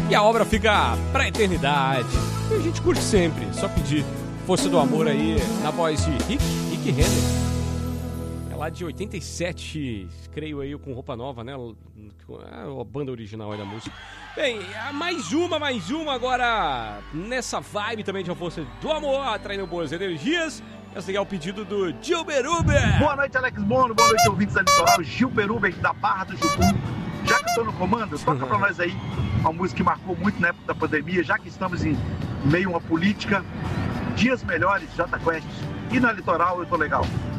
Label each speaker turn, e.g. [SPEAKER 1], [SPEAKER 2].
[SPEAKER 1] E a obra fica pra eternidade. E a gente curte sempre, só pedir Força do Amor aí, na voz de Rick Renner. É lá de 87, creio aí, com roupa nova, né? A banda original aí da música. Bem, mais uma agora nessa vibe também de A Força do Amor, atraindo boas energias. Esse é o pedido do Gil Beruber.
[SPEAKER 2] Boa noite, Alex Bono, boa noite, ouvintes da Litoral. Gil Beruber, da Barra do Jucu. Já que eu tô no comando, toca pra nós aí uma música que marcou muito na época da pandemia, já que estamos em meio a uma política. Dias melhores, Jota Quest. E na Litoral eu tô legal.